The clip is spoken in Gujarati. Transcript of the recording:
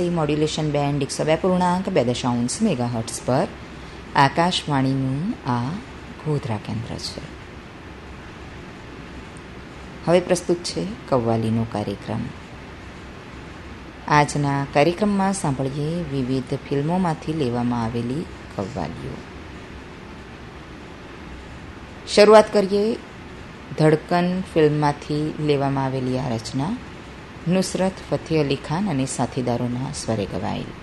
ફ્રિક્વન્સી મોડ્યુલેશન બેન્ડ 102.2 મેગાહર્ટ્ઝ પર આકાશવાણીનું આ ગોધરા કેન્દ્ર છે. હવે પ્રસ્તુત છે કવ્વાલીનો કાર્યક્રમ. આજના કાર્યક્રમમાં સાંભળીએ વિવિધ ફિલ્મોમાંથી લેવામાં આવેલી કવ્વાલીઓ. શરૂઆત કરીએ ધડકન ફિલ્મમાંથી લેવામાં આવેલી આ રચના નુસરત ફતેહ અલી ખાન અને સાથીદારોના સ્વરે ગવાયેલ.